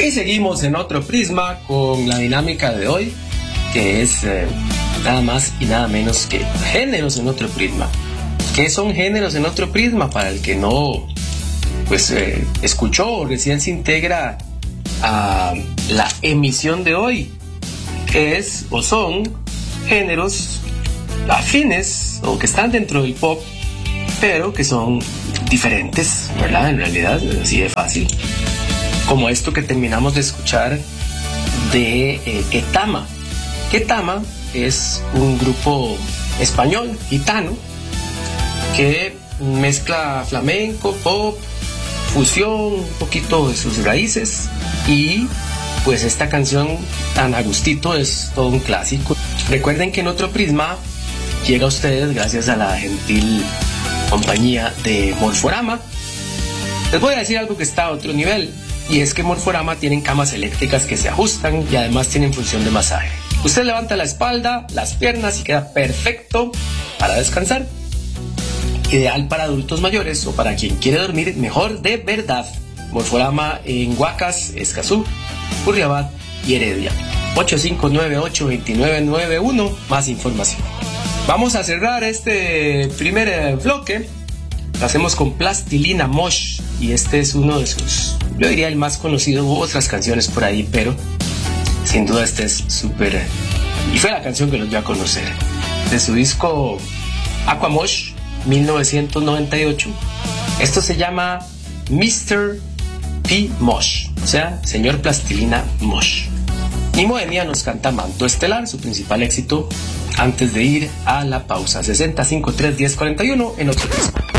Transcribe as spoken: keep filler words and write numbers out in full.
Y seguimos en otro prisma con la dinámica de hoy, que es eh, nada más y nada menos que géneros en otro prisma. ¿Qué son géneros en otro prisma? Para el que no pues eh, escuchó o recién se integra a la emisión de hoy, es o son géneros afines o que están dentro del pop, pero que son diferentes, ¿verdad? En realidad, así de fácil. Como esto que terminamos de escuchar de eh, Ketama. Ketama es un grupo español, gitano, que mezcla flamenco, pop, fusión, un poquito de sus raíces, y pues esta canción tan a gustito es todo un clásico. Recuerden que en otro prisma llega a ustedes gracias a la gentil compañía de Morforama. Les voy a decir algo que está a otro nivel, y es que Morforama tienen camas eléctricas que se ajustan y además tienen función de masaje. Usted levanta la espalda, las piernas y queda perfecto para descansar. Ideal para adultos mayores o para quien quiere dormir mejor de verdad. Morforama en Huacas, Escazú, Curriabat y Heredia. ocho cinco nueve ocho, dos nueve nueve uno, más información. Vamos a cerrar este primer bloque. Lo hacemos con Plastilina Mosh, y este es uno de sus, yo diría el más conocido. Hubo otras canciones por ahí, pero sin duda este es súper, y fue la canción que los dio a conocer, de su disco Aquamosh mil novecientos noventa y ocho. Esto se llama mister P. Mosh, o sea, señor Plastilina Mosh. Y Moenia nos canta Manto Estelar, su principal éxito, antes de ir a la pausa. sesenta, cincuenta y tres, diez, cuarenta y uno en otro disco.